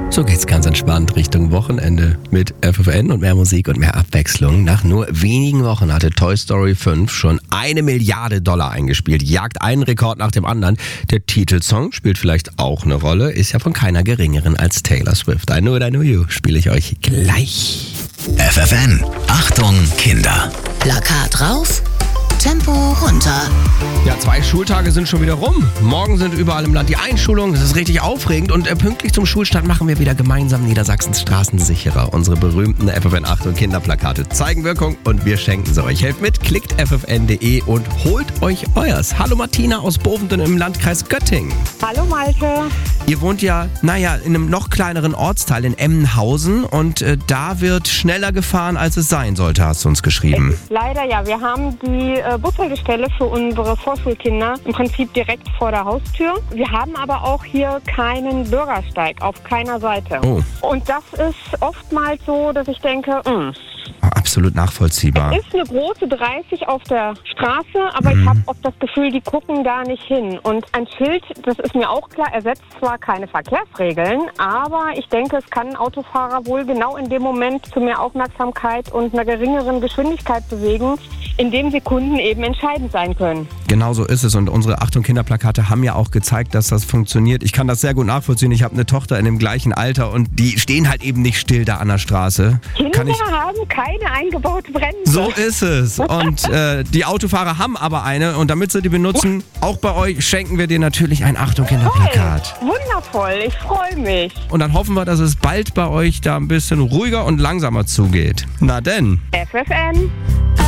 So geht's ganz entspannt Richtung Wochenende mit FFN und mehr Musik und mehr Abwechslung. Nach nur wenigen Wochen hatte Toy Story 5 schon $1 Milliarde eingespielt, jagt einen Rekord nach dem anderen. Der Titelsong spielt vielleicht auch eine Rolle, ist ja von keiner geringeren als Taylor Swift. I Know It, I Know You spiele ich euch gleich. FFN, Achtung Kinder. Plakat rauf, Tempo runter. Ja, 2 Schultage sind schon wieder rum. Morgen sind überall im Land die Einschulungen. Das ist richtig aufregend. Und pünktlich zum Schulstart machen wir wieder gemeinsam Niedersachsens Straßen sicherer. Unsere berühmten FFN Achtung Kinderplakate zeigen Wirkung und wir schenken sie euch. Helft mit, klickt ffn.de und holt euch euers. Hallo Martina aus Bovenden im Landkreis Göttingen. Hallo Malte. Ihr wohnt ja, in einem noch kleineren Ortsteil in Emmenhausen und da wird schneller gefahren, als es sein sollte, hast du uns geschrieben. Leider ja, wir haben die Bushaltestelle für unsere Vorschulkinder im Prinzip direkt vor der Haustür. Wir haben aber auch hier keinen Bürgersteig auf keiner Seite. Oh. Und das ist oftmals so, dass ich denke, Absolut nachvollziehbar. es ist eine große 30 auf der Straße, aber ich habe oft das Gefühl, die gucken da nicht hin. Und ein Schild, das ist mir auch klar, ersetzt zwar keine Verkehrsregeln, aber ich denke, es kann ein Autofahrer wohl genau in dem Moment zu mehr Aufmerksamkeit und einer geringeren Geschwindigkeit bewegen, in dem Sekunden eben entscheidend sein können. Genau so ist es und unsere Achtung Kinderplakate haben ja auch gezeigt, dass das funktioniert. Ich kann das sehr gut nachvollziehen. Ich habe eine Tochter in dem gleichen Alter und die stehen halt eben nicht still da an der Straße. Kinder haben keine eingebaute Bremse. So ist es. Und die Autofahrer haben aber eine und damit sie die benutzen, auch bei euch schenken wir dir natürlich ein Achtung Kinderplakat. Toll, wundervoll, ich freue mich. Und dann hoffen wir, dass es bald bei euch da ein bisschen ruhiger und langsamer zugeht. Na denn. FFN.